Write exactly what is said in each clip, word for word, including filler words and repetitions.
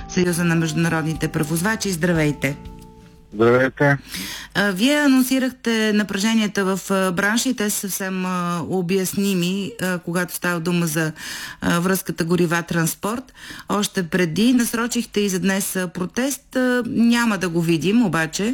Съюза на международните превозвачи. Здравейте! Здравейте! А, вие анонсирахте напреженията в бранша и те са съвсем а, обясними, а, когато става дума за а, връзката горива-транспорт. Още преди насрочихте и за днес а, протест. А, няма да го видим, обаче.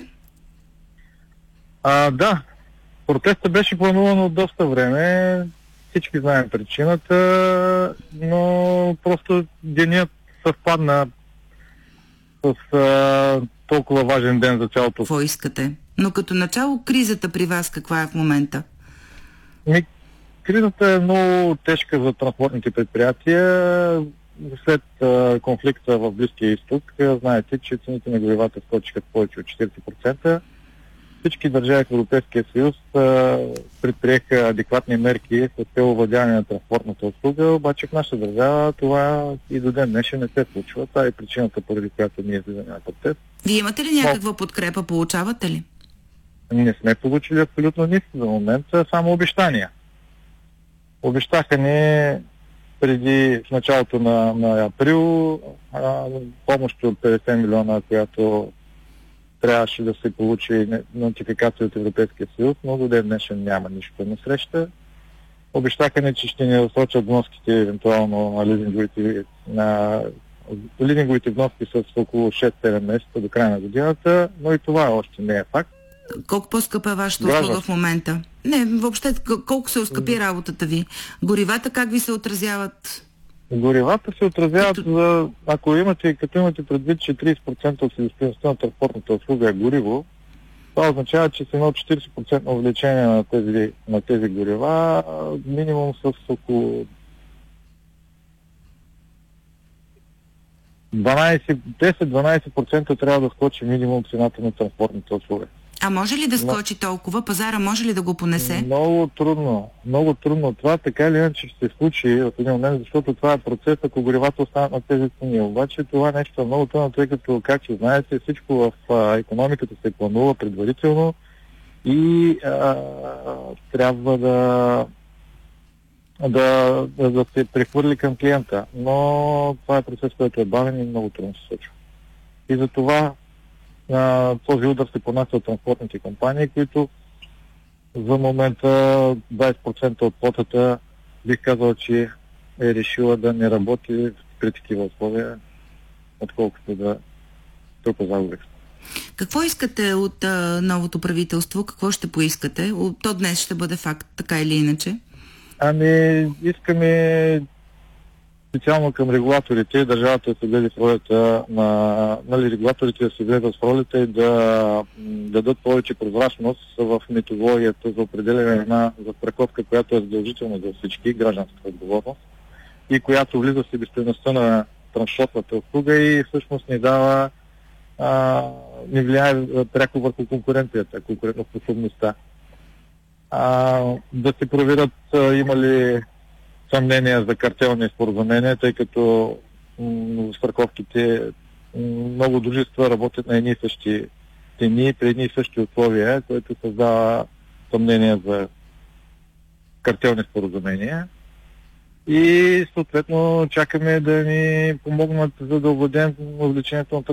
А, да, протестът беше плануван от доста време. Всички знаем причината, но просто денят съвпадна с а, толкова важен ден за цялото. Какво искате? Но като начало кризата при вас каква е в момента? Ми, кризата е много тежка за транспортните предприятия. След а, конфликта в Близкия изток, знаете, че цените на горивата скочиха повече от четиридесет процента. Всички държави в Европейския съюз а, предприеха адекватни мерки с цел овладяване на транспортната услуга, обаче в нашата държава това и до ден днешен не се случва. Това е причината, поради която ние излизаме на протест. Вие имате ли някаква Но... подкрепа, получавате ли? Не сме получили абсолютно нищо за момента, само обещания. Обещаха ни преди в началото на, на април а, помощи от петдесет милиона, която трябваше да се получи нотификация от Европейския съюз, но до ден днешен няма нищо на среща. Обещаха ни, че ще ни разсрочат вноските, евентуално на лизинговите, на лизинговите вноски с около шест-седем месеца до края на годината, но и това още не е факт. Колко по-скъпа е вашата услуга в момента? Не, въобще, колко се оскъпи работата ви? Горивата как ви се отразяват? Горивата се отразяват, като... за, ако имате, като имате предвид, че тридесет процента от себестойността на транспортната услуга е гориво, това означава, че с едно четиридесет процента увеличение на тези, на тези горива, минимум с около десет-дванадесет процента трябва да скочи минимум цената на транспортната услуга. А може ли да скочи Но... толкова? Пазара може ли да го понесе? Много трудно. Много трудно. Това така или иначе ще се случи в един момент, защото това е процес, ако горивата останат на тези цени. Обаче това нещо е много трудно, тъй като, както знаете, всичко в а, икономиката се планува предварително и а, трябва да, да, да, да се прехвърли към клиента. Но това е процес, който е бавен и много трудно се случва. И за това Uh, този удар се понася от транспортните компании, които за момента двадесет процента от флотата бих казал, че е решила да не работи при такива условия, отколкото да трупа загуби. Какво искате от а, новото правителство? Какво ще поискате? То днес ще бъде факт, така или иначе? Ами, искаме специално към регулаторите, държавата да се влезе в ролята на, нали, регулаторите да се влезат в ролята и да, да дадат повече прозрачност в методологията за определяне на застраховка, която е задължителна за всички, гражданската отговорност, и която влиза в себестойността на транспортната услуга и всъщност ни дава, а, ни влияе пряко върху конкуренцията, конкурентоспособността. А, да се проверят а, има ли съмнения за картелни споразумения, тъй като м- страховките м- много дружества работят на едни и същи цени, при едни и същи условия, което създава съмнения за картелни споразумения. И съответно чакаме да ни помогнат, за да овладеем увлечението на